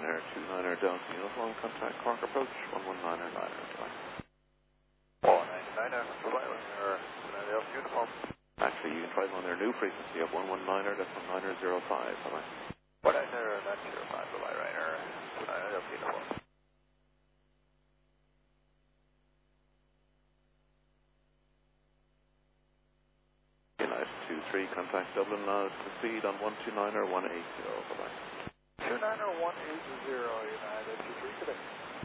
Air 29er Delta Uniform, contact Cork approach 119er Niner. 199er, Flight Liner, Delta Uniform. Actually, you can try them on their new frequency of 119er, that's 905. Bye-bye. 190er, 905, Flight Liner, Delta Uniform. United 23, contact Dublin now, proceed on 129er 180. Bye-bye. 29er 180, United 23 today.